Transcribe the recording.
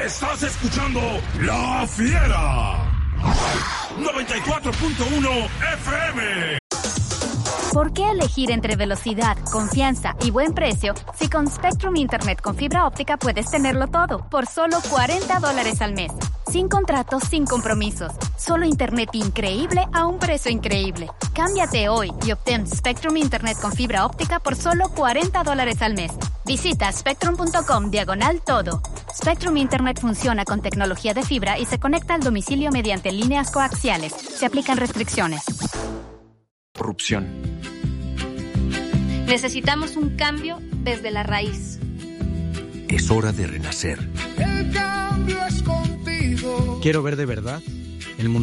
Estás escuchando La Fiera 94.1 FM. ¿Por qué elegir entre velocidad, confianza y buen precio si con Spectrum Internet con fibra óptica puedes tenerlo todo por solo $40 al mes? Sin contratos, sin compromisos. Solo internet increíble a un precio increíble. Cámbiate hoy y obtén Spectrum Internet con fibra óptica por solo $40 al mes. Visita spectrum.com/todo. Spectrum Internet funciona con tecnología de fibra y se conecta al domicilio mediante líneas coaxiales. Se aplican restricciones. Corrupción. Necesitamos un cambio desde la raíz. Es hora de renacer. El cambio es contigo. Quiero ver de verdad el mundo